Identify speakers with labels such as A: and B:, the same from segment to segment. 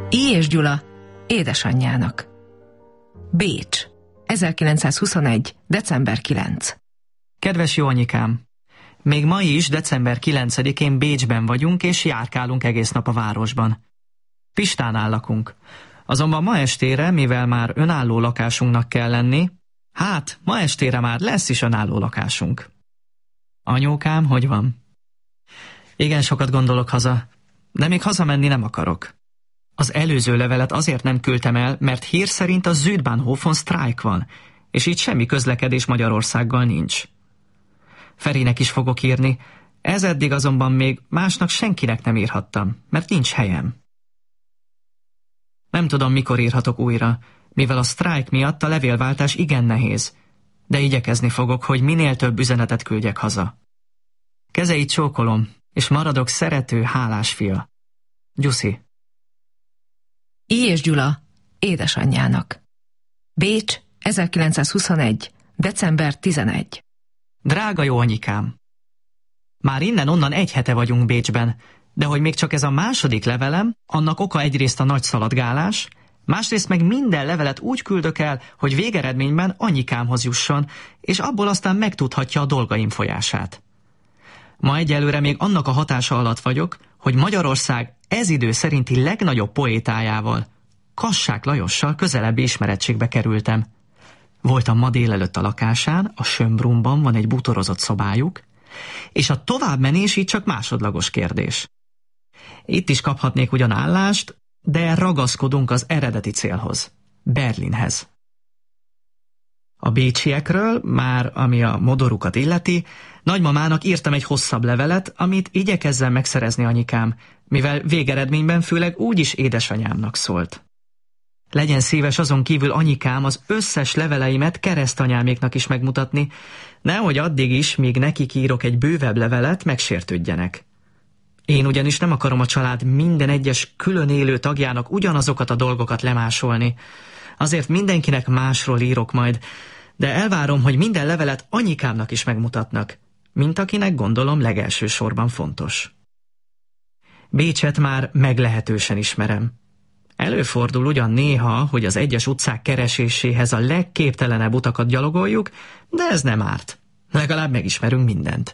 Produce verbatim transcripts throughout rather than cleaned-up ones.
A: I. és Gyula édesanyjának. Bécs, ezerkilencszázhuszonegy. december kilencedike.
B: Kedves jó anyikám! Még ma is, december kilencedikén Bécsben vagyunk, és járkálunk egész nap a városban. Pistánál lakunk. Azonban ma estére, mivel már önálló lakásunknak kell lenni, hát, ma estére már lesz is önálló lakásunk. Anyókám, hogy van? Igen, sokat gondolok haza, de még hazamenni nem akarok. Az előző levelet azért nem küldtem el, mert hír szerint a Südbahnhofon sztrájk van, és így semmi közlekedés Magyarországgal nincs. Ferinek is fogok írni, ez eddig azonban még másnak senkinek nem írhattam, mert nincs helyem. Nem tudom, mikor írhatok újra, mivel a sztrájk miatt a levélváltás igen nehéz, de igyekezni fogok, hogy minél több üzenetet küldjek haza. Kezeit csókolom, és maradok szerető, hálás fia. Gyuszi.
A: I. és Gyula édesanyjának. Bécs, ezerkilencszázhuszonegy. december tizenegy.
B: Drága jó anyikám! Már innen-onnan egy hete vagyunk Bécsben, de hogy még csak ez a második levelem, annak oka egyrészt a nagy szaladgálás, másrészt meg minden levelet úgy küldök el, hogy végeredményben anyukámhoz jusson, és abból aztán megtudhatja a dolgaim folyását. Ma egyelőre még annak a hatása alatt vagyok, hogy Magyarország ez idő szerinti legnagyobb poétájával, Kassák Lajossal közelebbi ismerettségbe kerültem. Voltam ma délelőtt a lakásán, a Schönbrunban van egy bútorozott szobájuk, és a továbbmenés így csak másodlagos kérdés. Itt is kaphatnék ugyan állást, de ragaszkodunk az eredeti célhoz, Berlinhez. A bécsiekről, már ami a modorukat illeti, nagymamának írtam egy hosszabb levelet, amit igyekezzen megszerezni anyikám, mivel végeredményben főleg úgyis édesanyámnak szólt. Legyen szíves azon kívül anyikám az összes leveleimet keresztanyáméknak is megmutatni, nehogy addig is, míg nekik írok egy bővebb levelet, megsértődjenek. Én ugyanis nem akarom a család minden egyes külön élő tagjának ugyanazokat a dolgokat lemásolni. Azért mindenkinek másról írok majd, de elvárom, hogy minden levelet anyukámnak is megmutatnak, mint akinek gondolom legelső sorban fontos. Bécset már meglehetősen ismerem. Előfordul ugyan néha, hogy az egyes utcák kereséséhez a legképtelenebb utakat gyalogoljuk, de ez nem árt. Legalább megismerünk mindent.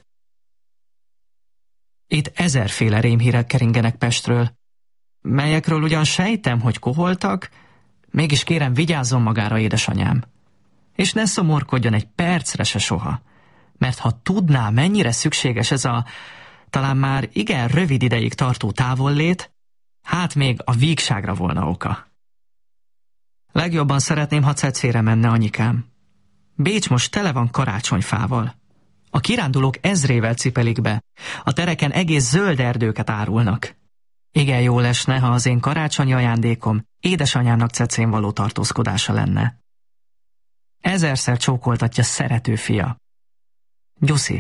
B: Itt ezerféle rémhírek keringenek Pestről, melyekről ugyan sejtem, hogy koholtak, mégis kérem, vigyázzon magára, édesanyám. És ne szomorkodjon egy percre se soha, mert ha tudná, mennyire szükséges ez a talán már igen rövid ideig tartó távollét, hát még a vígságra volna oka. Legjobban szeretném, ha Cecére menne anyikám. Bécs most tele van karácsonyfával. A kirándulók ezrével cipelik be, a tereken egész zöld erdőket árulnak. Igen jól esne, ha az én karácsonyi ajándékom édesanyámnak Cecén való tartózkodása lenne. Ezerszer csókoltatja szerető fia. Gyuszi.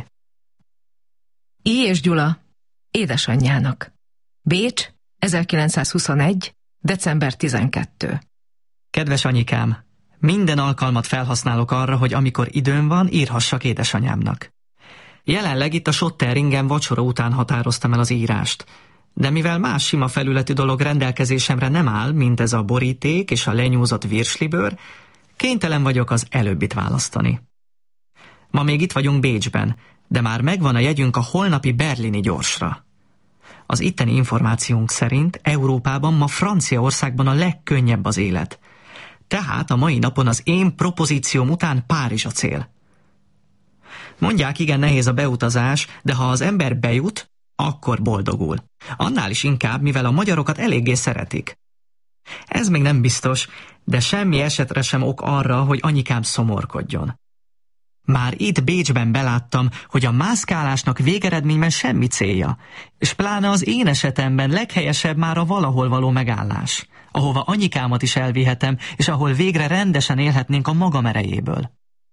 A: I. és Gyula édesanyjának. Bécs, ezerkilencszázhuszonegy. december tizenkettő.
B: Kedves anyikám, minden alkalmat felhasználok arra, hogy amikor időm van, írhassak édesanyámnak. Jelenleg itt a Schotteringen vacsora után határoztam el az írást, de mivel más sima felületű dolog rendelkezésemre nem áll, mint ez a boríték és a lenyúzott virslibőr, kénytelen vagyok az előbbit választani. Ma még itt vagyunk Bécsben, de már megvan a jegyünk a holnapi berlini gyorsra. Az itteni információnk szerint Európában ma Franciaországban a legkönnyebb az élet. Tehát a mai napon az én propozícióm után Párizs a cél. Mondják, igen nehéz a beutazás, de ha az ember bejut, akkor boldogul. Annál is inkább, mivel a magyarokat eléggé szeretik. Ez még nem biztos, de semmi esetre sem ok arra, hogy anyikám szomorkodjon. Már itt Bécsben beláttam, hogy a mászkálásnak végeredményben semmi célja, és pláne az én esetemben leghelyesebb már a valahol való megállás, ahova anyukámat is elvihetem, és ahol végre rendesen élhetnénk a magam erejéből.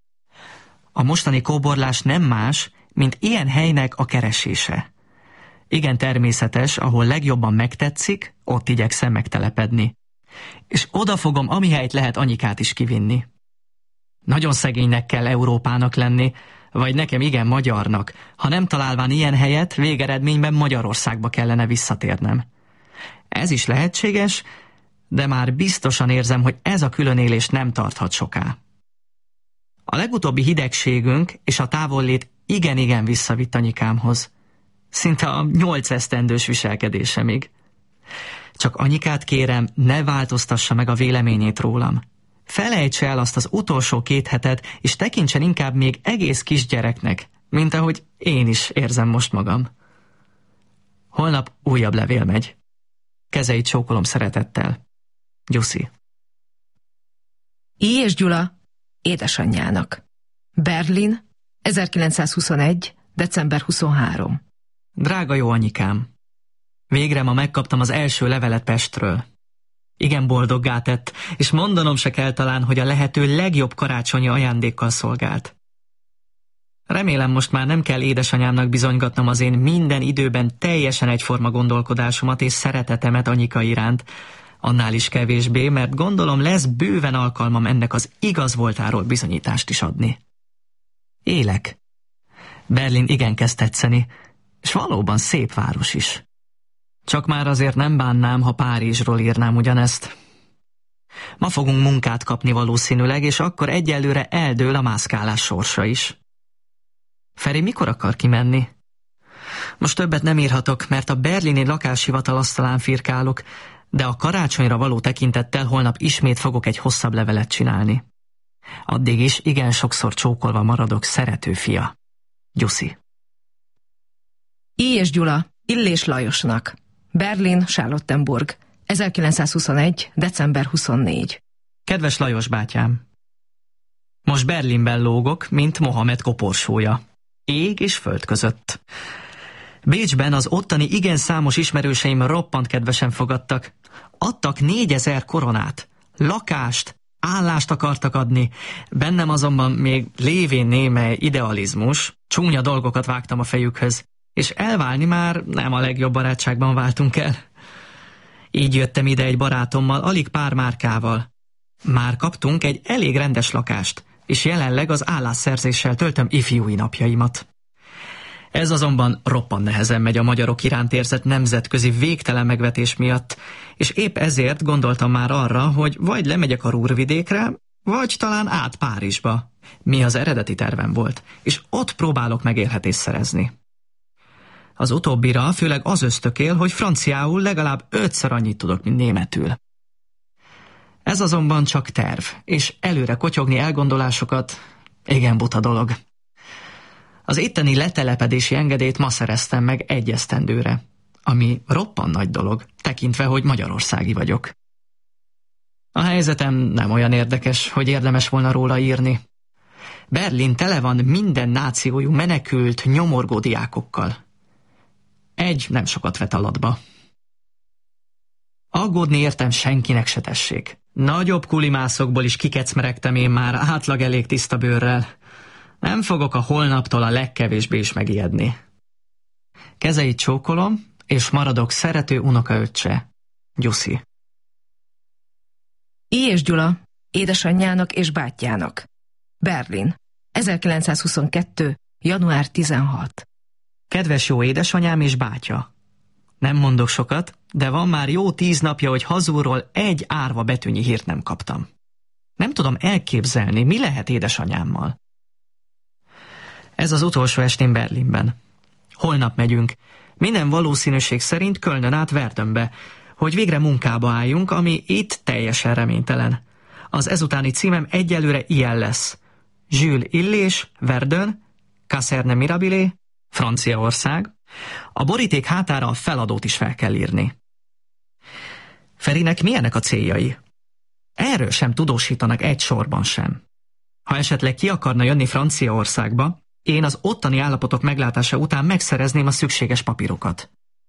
B: A mostani kóborlás nem más, mint ilyen helynek a keresése. Igen természetes, ahol legjobban megtetszik, ott igyekszem megtelepedni. És oda fogom, amihelyt lehet anyukát is kivinni. Nagyon szegénynek kell Európának lenni, vagy nekem igen magyarnak, ha nem találván ilyen helyet, végeredményben Magyarországba kellene visszatérnem. Ez is lehetséges, de már biztosan érzem, hogy ez a különélés nem tarthat soká. A legutóbbi hidegségünk és a távollét igen-igen visszavitt Anyikámhoz. Szinte a nyolc esztendős viselkedésemig. Csak Anyikát kérem, ne változtassa meg a véleményét rólam. Felejtse el azt az utolsó két hetet, és tekintsen inkább még egész kisgyereknek, mint ahogy én is érzem most magam. Holnap újabb levél megy. Kezeit csókolom szeretettel. Gyuszi.
A: I. és Gyula édesanyjának. Berlin, ezerkilencszázhuszonegy. december huszonharmadika.
B: Drága jó anyikám! Végre ma megkaptam az első levelet Pestről. Igen boldoggá tett, és mondanom se kell talán, hogy a lehető legjobb karácsonyi ajándékkal szolgált. Remélem most már nem kell édesanyámnak bizonygatnom az én minden időben teljesen egyforma gondolkodásomat és szeretetemet Anyika iránt, annál is kevésbé, mert gondolom lesz bőven alkalmam ennek az igaz voltáról bizonyítást is adni. Élek. Berlin igen kezd tetszeni, és valóban szép város is. Csak már azért nem bánnám, ha Párizsról írnám ugyanezt. Ma fogunk munkát kapni valószínűleg, és akkor egyelőre eldől a mászkálás sorsa is. Feri mikor akar kimenni? Most többet nem írhatok, mert a berlini lakáshivatal asztalán firkálok, de a karácsonyra való tekintettel holnap ismét fogok egy hosszabb levelet csinálni. Addig is igen sokszor csókolva maradok szerető fia. Gyuszi.
A: I. és Gyula Illés Lajosnak. Berlin, Charlottenburg, ezerkilencszázhuszonegy. december huszonnégyedike.
B: Kedves Lajos bátyám! Most Berlinben lógok, mint Mohamed koporsója. Ég és föld között. Bécsben az ottani igen számos ismerőseim roppant kedvesen fogadtak. Adtak négyezer koronát, lakást, állást akartak adni. Bennem azonban még lévén némely idealizmus, csúnya dolgokat vágtam a fejükhöz, és elválni már nem a legjobb barátságban váltunk el. Így jöttem ide egy barátommal, alig pár márkával. Már kaptunk egy elég rendes lakást, és jelenleg az állásszerzéssel töltöm ifjúi napjaimat. Ez azonban roppant nehezen megy a magyarok iránt érzett nemzetközi végtelen megvetés miatt, és épp ezért gondoltam már arra, hogy vagy lemegyek a Rúrvidékre, vagy talán át Párizsba, mi az eredeti tervem volt, és ott próbálok megélhetést szerezni. Az utóbbira főleg az ösztökél, hogy franciául legalább ötször annyit tudok, mint németül. Ez azonban csak terv, és előre kotyogni elgondolásokat igen buta dolog. Az itteni letelepedési engedélyt ma szereztem meg egy esztendőre, ami roppant nagy dolog, tekintve, hogy magyarországi vagyok. A helyzetem nem olyan érdekes, hogy érdemes volna róla írni. Berlin tele van minden nációjú menekült, nyomorgó diákokkal. Egy nem sokat vet alatba. Aggódni értem senkinek se tessék. Nagyobb kulimászokból is kikecmeregtem én már átlag elég tiszta bőrrel. Nem fogok a holnaptól a legkevésbé is megijedni. Kezeit csókolom, és maradok szerető unokaöccse. Gyuszi.
A: I. és Gyula édesanyjának és bátyjának. Berlin, ezerkilencszázhuszonkettő. január tizenhatodika.
B: Kedves jó édesanyám és bátya! Nem mondok sokat, de van már jó tíz napja, hogy hazúról egy árva betűnyi hírt nem kaptam. Nem tudom elképzelni, mi lehet édesanyámmal. Ez az utolsó estén Berlinben. Holnap megyünk. Minden valószínűség szerint Kölnön át Verdönbe, hogy végre munkába álljunk, ami itt teljesen reménytelen. Az ezutáni címem egyelőre ilyen lesz. Jules Illés, Verdun, Caserne Mirabilé, Franciaország. A boríték hátára a feladót is fel kell írni. Ferinek milyenek a céljai? Erről sem tudósítanak egy sorban sem. Ha esetleg ki akarna jönni Franciaországba, én az ottani állapotok meglátása után megszerezném a szükséges papírokat.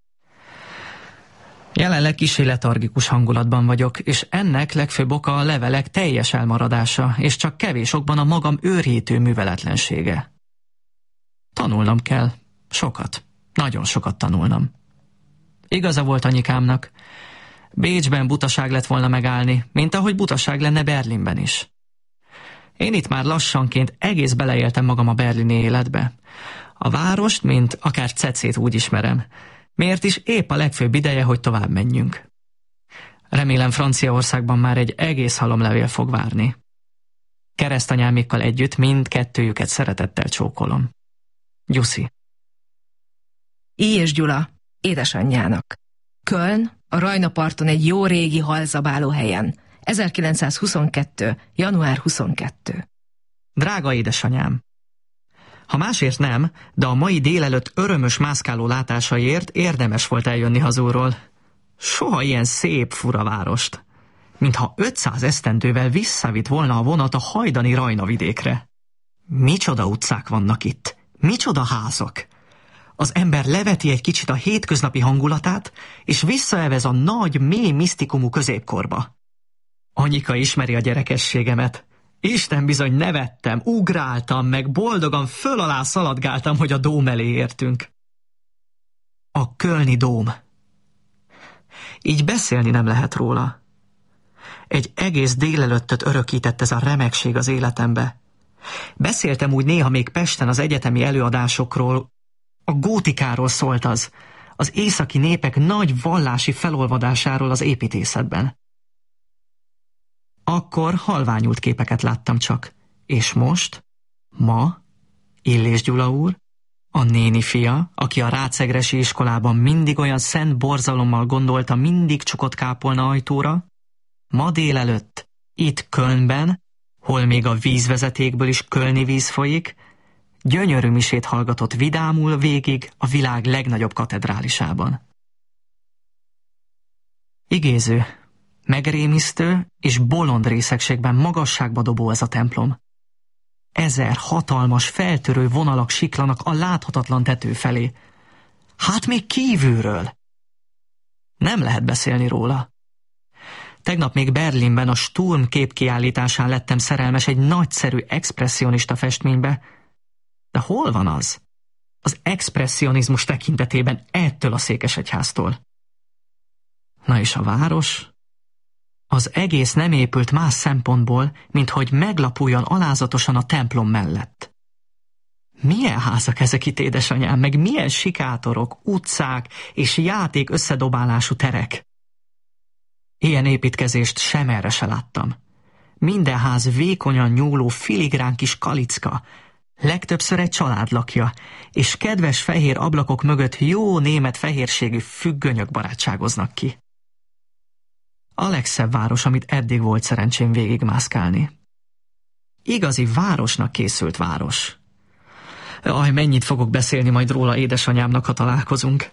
B: Jelenleg kissé letargikus hangulatban vagyok, és ennek legfőbb oka a levelek teljes elmaradása, és csak kevés okban a magam őrjítő műveletlensége. Tanulnom kell. Sokat. Nagyon sokat tanulnom. Igaza volt anyukámnak. Bécsben butaság lett volna megállni, mint ahogy butaság lenne Berlinben is. Én itt már lassanként egész beleéltem magam a berlini életbe. A várost, mint akár Cecét úgy ismerem. Miért is épp a legfőbb ideje, hogy tovább menjünk. Remélem Franciaországban már egy egész halomlevél fog várni. Keresztanyámékkal együtt mindkettőjüket szeretettel csókolom. Gyuszi.
A: I. és Gyula, édesanyjának. Köln, a Rajna parton egy jó régi halzabáló helyen. ezerkilencszázhuszonkettő. január huszonkettő.
B: Drága édesanyám! Ha másért nem, de a mai délelőtt örömös mászkáló látásaiért érdemes volt eljönni hazúról. Soha ilyen szép, fura várost. Mintha ötszáz esztendővel visszavitt volna a vonat a hajdani Rajna vidékre. Micsoda utcák vannak itt, micsoda házak! Az ember leveti egy kicsit a hétköznapi hangulatát, és visszaevez a nagy, mély misztikumú középkorba. Anyika ismeri a gyerekességemet. Isten bizony nevettem, ugráltam, meg boldogan föl alá szaladgáltam, hogy a dóm elé értünk. A kölni dóm. Így beszélni nem lehet róla. Egy egész délelőttöt örökített ez a remegség az életembe. Beszéltem úgy néha még Pesten az egyetemi előadásokról, a gótikáról szólt az, az északi népek nagy vallási felolvadásáról az építészetben. Akkor halványult képeket láttam csak, és most, ma, Illés Gyula úr, a néni fia, aki a rácegresi iskolában mindig olyan szent borzalommal gondolta, mindig csukott kápolna ajtóra, ma délelőtt, itt Kölnben, hol még a vízvezetékből is kölni víz folyik, gyönyörű misét hallgatott vidámul végig a világ legnagyobb katedrálisában. Igéző, megrémisztő és bolond részegségben magasságba dobó ez a templom. Ezer hatalmas, feltörő vonalak siklanak a láthatatlan tető felé. Hát még kívülről! Nem lehet beszélni róla. Tegnap még Berlinben a Sturm képkiállításán lettem szerelmes egy nagyszerű expresszionista festménybe. De hol van az? Az expresszionizmus tekintetében ettől a Székesegyháztól. Na és a város? Az egész nem épült más szempontból, mint hogy meglapuljon alázatosan a templom mellett. Milyen házak ezek itt, édesanyám, meg milyen sikátorok, utcák és játék összedobálású terek. Ilyen építkezést semerre se láttam. Minden ház vékonyan nyúló filigrán kis kalicka, legtöbbször egy család lakja, és kedves fehér ablakok mögött jó német fehérségű függönyök barátságoznak ki. A legszebb város, amit eddig volt szerencsém végigmászkálni. Igazi városnak készült város. Aj, mennyit fogok beszélni majd róla édesanyámnak, ha találkozunk.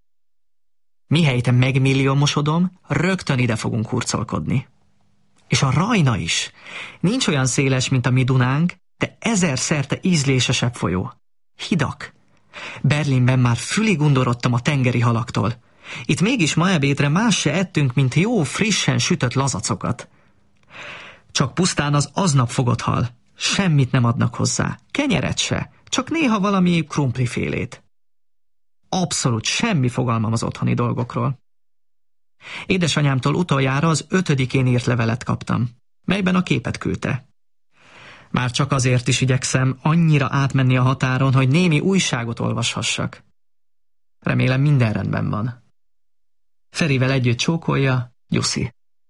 B: Mihelyt megmilliómosodom, rögtön ide fogunk hurcolkodni. És a Rajna is. Nincs olyan széles, mint a mi Dunánk, de ezer szerte ízlésesebb folyó. Hidak. Berlinben már fülig undorodtam a tengeri halaktól. Itt mégis ma ebédre más se ettünk, mint jó, frissen sütött lazacokat. Csak pusztán az aznap fogott hal. Semmit nem adnak hozzá. Kenyeret se. Csak néha valami krumplifélét. Abszolút semmi fogalmam az otthoni dolgokról. Édesanyámtól utoljára az ötödikén írt levelet kaptam, melyben a képet küldte. Már csak azért is igyekszem annyira átmenni a határon, hogy némi újságot olvashassak. Remélem minden rendben van. Ferivel együtt csókolja, Gyuszi.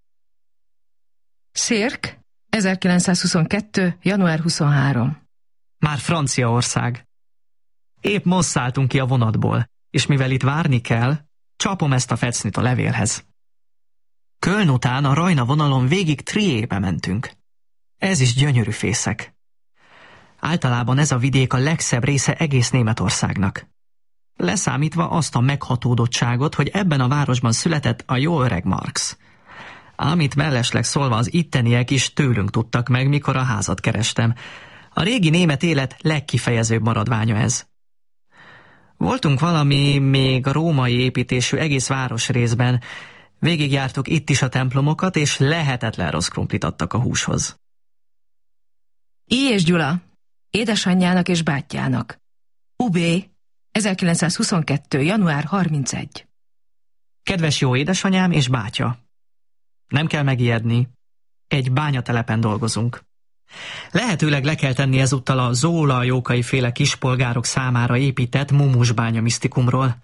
A: Szirk, ezerkilencszázhuszonkettő. január huszonhárom.
B: Már Franciaország. Épp most szálltunk ki a vonatból, és mivel itt várni kell, csapom ezt a fecnit a levélhez. Köln után a Rajna vonalon végig Triébe mentünk. Ez is gyönyörű fészek. Általában ez a vidék a legszebb része egész Németországnak. Leszámítva azt a meghatódottságot, hogy ebben a városban született a jó öreg Marx. Amit mellesleg szólva az itteniek is tőlünk tudtak meg, mikor a házat kerestem. A régi német élet legkifejezőbb maradványa ez. Voltunk valami még római építésű egész városrészben, végigjártuk itt is a templomokat, és lehetetlen rossz krumplit adtak a húshoz.
A: I. és Gyula, édesanyjának és bátyjának. u bé, ezerkilencszázhuszonkettő. január harmincegy.
B: Kedves jó édesanyám és bátya! Nem kell megijedni, egy bányatelepen dolgozunk. Lehetőleg le kell tenni ezúttal a Zóla Jókai féle kispolgárok számára épített mumusbánya misztikumról.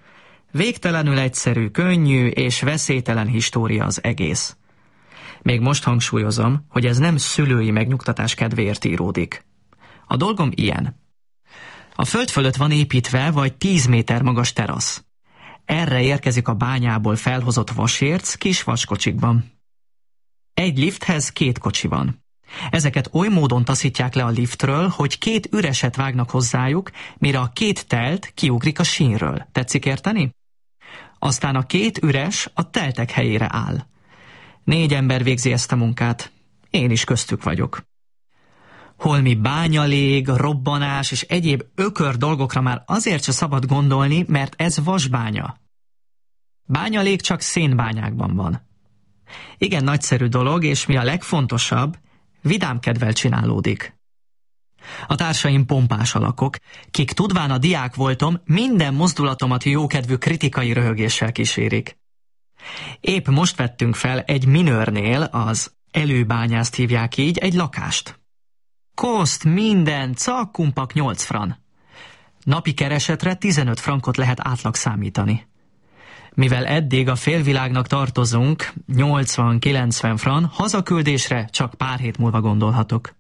B: Végtelenül egyszerű, könnyű és veszélytelen história az egész. Még most hangsúlyozom, hogy ez nem szülői megnyugtatás kedvéért íródik. A dolgom ilyen. A föld fölött van építve vagy tíz méter magas terasz. Erre érkezik a bányából felhozott vasérc kis vaskocsikban. Egy lifthez két kocsi van. Ezeket oly módon taszítják le a liftről, hogy két üreset vágnak hozzájuk, mire a két telt kiugrik a sínről. Tetszik érteni? Aztán a két üres a teltek helyére áll. Négy ember végzi ezt a munkát. Én is köztük vagyok. Holmi bányalég, robbanás és egyéb ökör dolgokra már azért se szabad gondolni, mert ez vasbánya. Bányalég csak szénbányákban van. Igen nagyszerű dolog, és mi a legfontosabb, vidámkedvel csinálódik. A társaim pompás alakok, kik tudván a diák voltam, minden mozdulatomat jókedvű kritikai röhögéssel kísérik. Épp most vettünk fel egy minőrnél, az előbányászt hívják így, egy lakást. Koszt, minden, cakkumpak nyolc fran. Napi keresetre tizenöt frankot lehet átlag számítani. Mivel eddig a félvilágnak tartozunk, nyolcvan-kilencven fran, hazaküldésre csak pár hét múlva gondolhatok.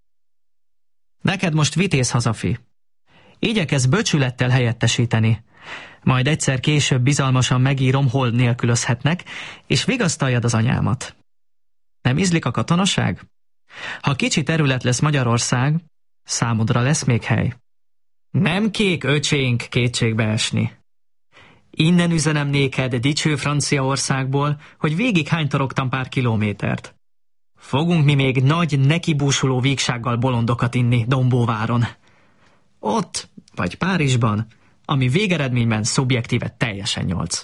B: Neked most vitéz hazafi. Igyekezz böcsülettel helyettesíteni. Majd egyszer később bizalmasan megírom, hol nélkülözhetnek, és vigasztaljad az anyámat. Nem ízlik a katonaság? Ha kicsi terület lesz Magyarország, számodra lesz még hely. Nem kék öcsénk kétségbe esni. Innen üzenem néked dicső Franciaországból, hogy végig hánytorogtam pár kilométert. Fogunk mi még nagy nekibúsuló vígsággal bolondokat inni Dombóváron. Ott, vagy Párizsban, ami végeredményben szubjektíve teljesen nyolc.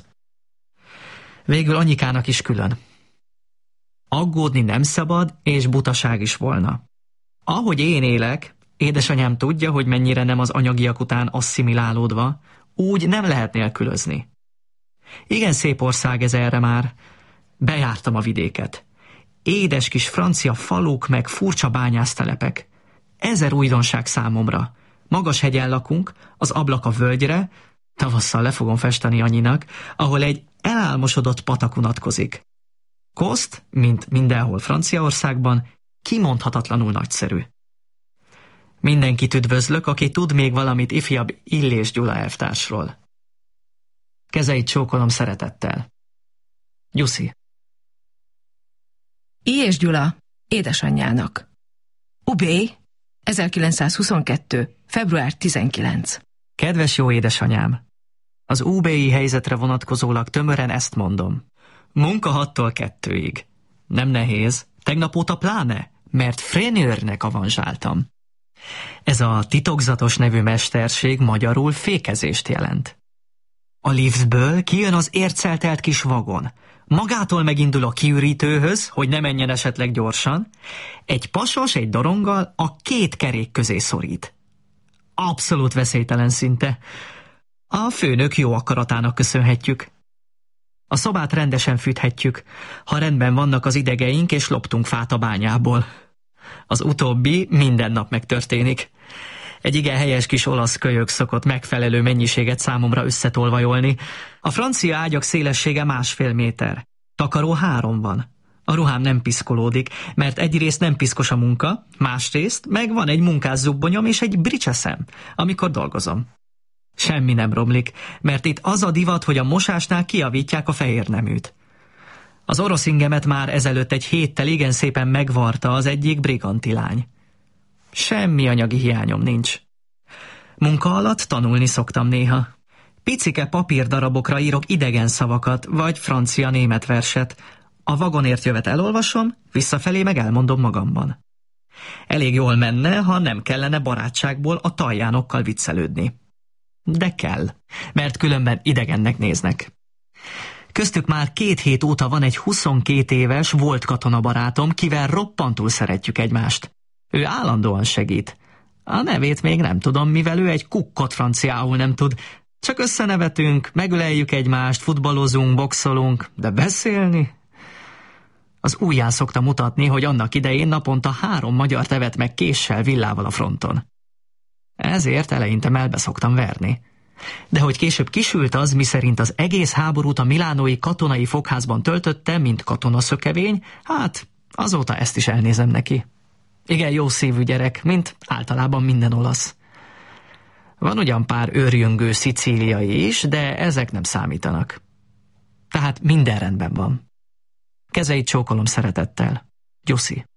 B: Végül anyukának is külön. Aggódni nem szabad, és butaság is volna. Ahogy én élek, édesanyám tudja, hogy mennyire nem az anyagiak után asszimilálódva, úgy nem lehet nélkülözni. Igen szép ország ez erre már. Bejártam a vidéket. Édes kis francia faluk meg furcsa bányásztelepek. Ezer újdonság számomra. Magas hegyen lakunk, az ablak a völgyre, tavasszal le fogom festeni annyinak, ahol egy elálmosodott patak unatkozik. Koszt, mint mindenhol Franciaországban, kimondhatatlanul nagyszerű. Mindenkit üdvözlök, aki tud még valamit ifjabb Illés Gyula elvtársról. Kezeit csókolom szeretettel. Gyuszi.
A: Illés Gyula, édesanyjának. Ubé, ezerkilencszázhuszonkettő. február tizenkilencedike.
B: Kedves jó édesanyám! Az ubéi helyzetre vonatkozólag tömören ezt mondom. Munka hattól kettőig. Nem nehéz, tegnap óta pláne, mert frénőrnek avanzsáltam. Ez a titokzatos nevű mesterség magyarul fékezést jelent. A liftből kijön az érceltelt kis vagon. Magától megindul a kiürítőhöz, hogy ne menjen esetleg gyorsan. Egy pasos egy doronggal a két kerék közé szorít. Abszolút veszélytelen szinte. A főnök jó akaratának köszönhetjük. A szobát rendesen fűthetjük, ha rendben vannak az idegeink és loptunk fát a bányából. Az utóbbi minden nap megtörténik. Egy igen helyes kis olasz kölyök szokott megfelelő mennyiséget számomra összetolvajolni. A francia ágyak szélessége másfél méter. Takaró három van. A ruhám nem piszkolódik, mert egyrészt nem piszkos a munka, másrészt meg van egy munkászubbonyom és egy bricseszem, amikor dolgozom. Semmi nem romlik, mert itt az a divat, hogy a mosásnál kijavítják a fehér neműt. Az orosz ingemet már ezelőtt egy héttel igen szépen megvarta az egyik brigantilány. Semmi anyagi hiányom nincs. Munka alatt tanulni szoktam néha. Picike papírdarabokra írok idegen szavakat, vagy francia-német verset. A vagonért jövet elolvasom, visszafelé meg elmondom magamban. Elég jól menne, ha nem kellene barátságból a taljánokkal viccelődni. De kell, mert különben idegennek néznek. Köztük már két hét óta van egy huszonkét éves volt katonabarátom, kivel roppantul szeretjük egymást. Ő állandóan segít. A nevét még nem tudom, mivel ő egy kukkot franciául nem tud. Csak összenevetünk, megöleljük egymást, futballozunk, boxolunk, de beszélni? Az ujján szokta mutatni, hogy annak idején naponta három magyar tevet meg késsel, villával a fronton. Ezért eleinte melbe szoktam verni. De hogy később kisült az, miszerint az egész háborút a milánói katonai fogházban töltötte, mint katonaszökevény, hát azóta ezt is elnézem neki. Igen, jó szívű gyerek, mint általában minden olasz. Van ugyan pár őrjöngő szicíliai is, de ezek nem számítanak. Tehát minden rendben van. Kezeit csókolom szeretettel. Gyuszi.